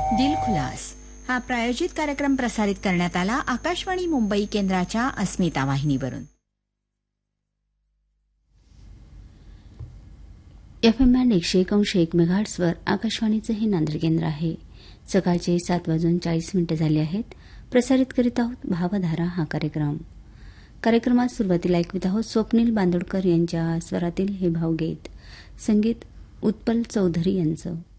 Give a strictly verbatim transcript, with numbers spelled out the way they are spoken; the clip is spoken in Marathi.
दिल खुलास हा प्रायोजित कार्यक्रम प्रसारित करण्यात आला आकाशवाणी मुंबई केंद्राच्या अस्मिता वाहिनीवरून. एफ एम बँड एकशे एक अंश एक मेगाहर्ट्झवर आकाशवाणीचे हे नांदेड केंद्र आहे. सकाळचे सात वाजून चाळीस मिनिटे झाली आहेत. प्रसारित करीत आहोत भावधारा हा कार्यक्रम. कार्यक्रमात सुरुवातीला ऐकवित आहोत स्वप्नील बांदोडकर यांच्या स्वरातील हे भावगीत. संगीत उत्पल चौधरी यांचं.